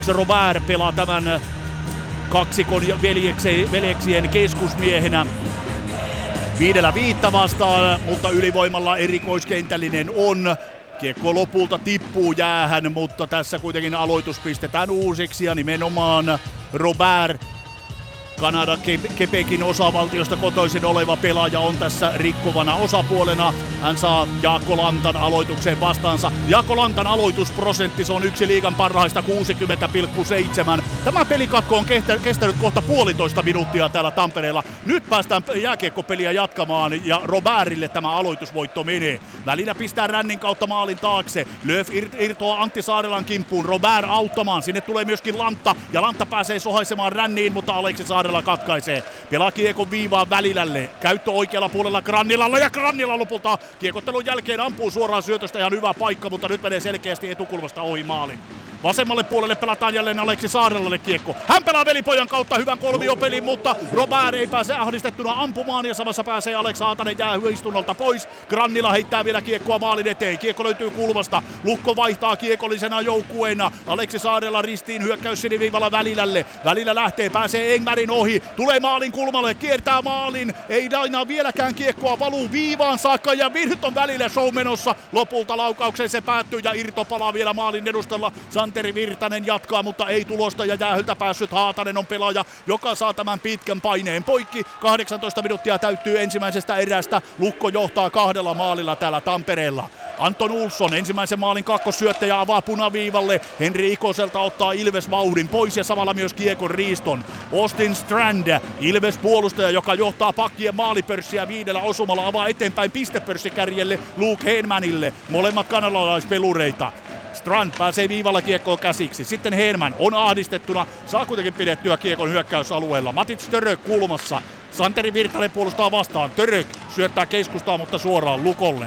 Robert pelaa tämän kaksikon veljeksien keskusmiehenä 5-5 vastaan, mutta ylivoimalla erikoiskentällinen on. Kiekko lopulta tippuu jäähän, mutta tässä kuitenkin aloitus pistetään uusiksi ja nimenomaan Robert, Kanadan Quebecin osavaltiosta kotoisin oleva pelaaja, on tässä rikkovana osapuolena. Hän saa Jaakko Lantan aloitukseen vastaansa. Jaakko Lantan aloitusprosentti, se on yksi liigan parhaista, 60,7. Tämä pelikatko on kestänyt kohta 1,5 minuuttia täällä Tampereella. Nyt päästään jääkiekkopeliä jatkamaan ja Robertille tämä aloitusvoitto menee. Välillä pistää rännin kautta maalin taakse. Lööf irtoaa Antti Saarelan kimppuun. Robert auttamaan. Sinne tulee myöskin Lantta ja Lantta pääsee sohaisemaan ränniin, mutta Aleksi Saarela katkaisee. Pelaa kiekon viivaan Välilälle. Käyttö oikealla puolella Grannilalla ja Grannila lopulta kiekottelun jälkeen ampuu suoraan syötöstä. Ihan hyvä paikka, mutta nyt menee selkeästi etukulmasta ohi maalin. Vasemmalle puolelle pelataan jälleen Aleksi Saarelalle kiekko. Hän pelaa velipojan kautta hyvän kolmiopelin, mutta Robert ei pääse ahdistettuna ampumaan ja samassa pääsee Aleksi Haatanen jäähyistunnolta pois. Grannila heittää vielä kiekkoa maalin eteen. Kiekko löytyy kulmasta. Lukko vaihtaa kiekollisena joukkueena. Aleksi Saarela ristiin hyökkäys siniviivalla Välilälle. Välillä lähtee, pääsee Engmanin ohi. Tulee maalin kulmalle, kiertää maalin. Ei aina vieläkään kiekkoa, valuu viivaan saakka ja Virton välillä show menossa. Lopulta laukaukseen se päättyy ja irto palaa vielä maalin edustalla. Santeri Virtanen jatkaa, mutta ei tulosta ja jäähyltä päässyt Haatanen on pelaaja, joka saa tämän pitkän paineen poikki. 18 minuuttia täyttyy ensimmäisestä erästä. Lukko johtaa 2 maalilla täällä Tampereella. Anton Olsson ensimmäisen maalin kakkossyöttäjä avaa punaviivalle. Henri Ikoselta ottaa Ilves vauhdin pois ja samalla myös kiekon riiston. Austin Strand, Ilves puolustaja, joka johtaa pakkien maalipörssiä 5 osumalla, avaa eteenpäin pistepörssikärjelle Luke Henmanille. Molemmat kanadalaispelureita. Strand pääsee viivalla kiekkoon käsiksi. Sitten Henman on ahdistettuna. Saa kuitenkin pidettyä kiekon hyökkäysalueella. Matić Török kulmassa. Santeri Virtanen puolustaa vastaan. Török syöttää keskustaa, mutta suoraan Lukolle.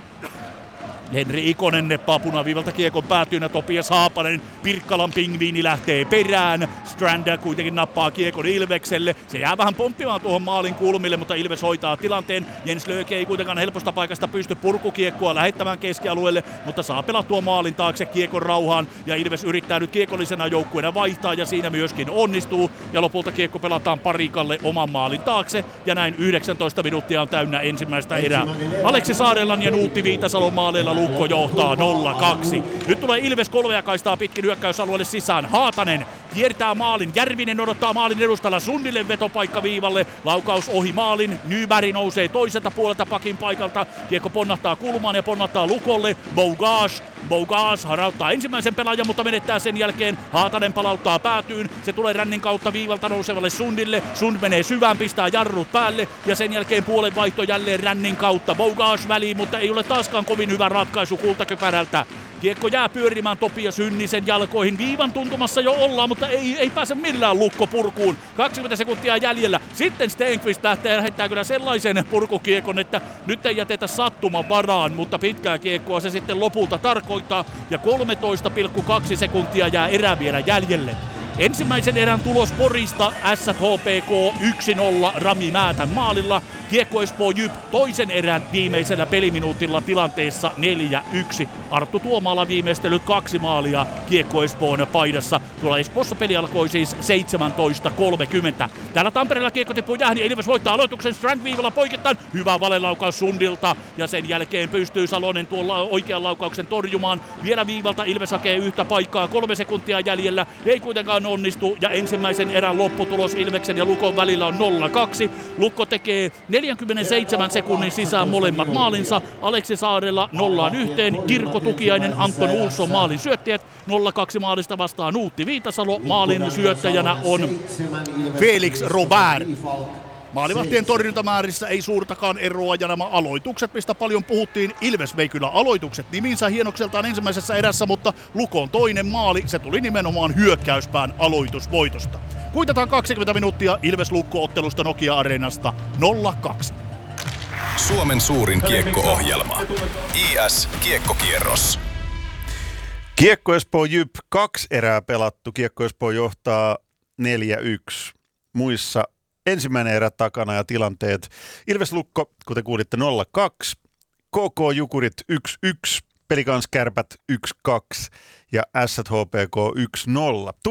Henri Ikonen neppaa punaviivalta kiekon päätyyn ja Topias Haapanen, Pirkkalan pingviini, lähtee perään. Strand kuitenkin nappaa kiekon Ilvekselle. Se jää vähän pomppimaan tuohon maalin kulmille, mutta Ilves hoitaa tilanteen. Jens Lööke ei kuitenkaan helposta paikasta pysty purkukiekkoa lähettämään keskialueelle, mutta saa pelattua maalin taakse kiekon rauhaan. Ja Ilves yrittää nyt kiekollisena joukkueena vaihtaa ja siinä myöskin onnistuu. Ja lopulta kiekko pelataan Parikalle oman maalin taakse. Ja näin 19 minuuttia on täynnä ensimmäistä erää. Aleksi Saarelan ja Nuutti Viitasalon maaleilla Lukko johtaa 0-2. Nyt tulee Ilves 3 kaistaa pitkin hyökkäysalueelle sisään. Haatanen kiertää maalin. Järvinen odottaa maalin edustalla. Sundille vetopaikka viivalle. Laukaus ohi maalin. Nyberg nousee toiselta puolelta pakin paikalta. Kiekko ponnahtaa kulmaan ja ponnahtaa Lukolle. Bogas harauttaa ensimmäisen pelaajan, mutta menettää sen jälkeen. Haatanen palauttaa päätyyn. Se tulee rännin kautta viivalta nousevalle Sundille. Sund menee syvään, pistää jarrut päälle. Ja sen jälkeen puolen vaihto jälleen rännin kautta. Bogas väliin, mutta ei ole taaskaan kovin hyvä ratkaisu kultakypärältä. Kiekko jää pyörimään Topias Hynnisen jalkoihin. Viivan tuntumassa jo ollaan, mutta ei pääse millään Lukko purkuun. 20 sekuntia jäljellä. Sitten Stenqvist lähettää kyllä sellaisen purkukiekon, että nyt ei jätetä sattuman varaan, mutta pitkää kiekkoa se sitten lopulta tarkoittaa. Ja 13,2 sekuntia jää erää vielä jäljelle. Ensimmäisen erän tulos Porista, SHPK 1-0 Rami Määtän maalilla. Kiekko Espoo Jyp toisen erän viimeisellä peliminuutilla tilanteessa 4-1. Arttu Tuomaala viimeistellyt 2 maalia Kiekko Espoon paidassa. Tuolla Espoossa peli alkoi siis 17.30. Täällä Tampereella kiekko tippuu jäähän ja Ilves voittaa aloituksen Strand viivalla poikittain. Hyvä valelaukaus Sundilta ja sen jälkeen pystyy Salonen tuolla oikean laukauksen torjumaan. Vielä viivalta Ilves hakee yhtä paikkaa, 3 sekuntia jäljellä. Ei kuitenkaan onnistu ja ensimmäisen erän lopputulos Ilveksen ja Lukon välillä on 0-2. Lukko tekee 47 sekunnin sisään molemmat maalinsa. Aleksi Saarela 0-1. Kirkko Tukiainen, Anton Olsson maalin syöttäjät. 0-2 maalista vastaan Nuutti Viitasalo. Maalin syöttäjänä on Felix Robert. Maalivahtien torjuntamäärissä ei suurtakaan eroa ja nämä aloitukset, mistä paljon puhuttiin. Ilves vei kyllä aloitukset niminsä hienokseltaan ensimmäisessä erässä, mutta Lukon toinen maali, se tuli nimenomaan hyökkäyspään aloitusvoitosta. Kuitataan 20 minuuttia Ilves-Lukko-ottelusta Nokia-areenasta 0-2. Suomen suurin kiekko-ohjelma. IS Kiekkokierros. Kiekko Espoo Jyp, 2 erää pelattu. Kiekko Espoo johtaa 4-1. Muissa ensimmäinen erä takana ja tilanteet. Ilves Lukko, kuten kuulitte, 0-2. KK Jukurit 1-1. Pelikans Kärpät 1-2 ja SHPK 1-0.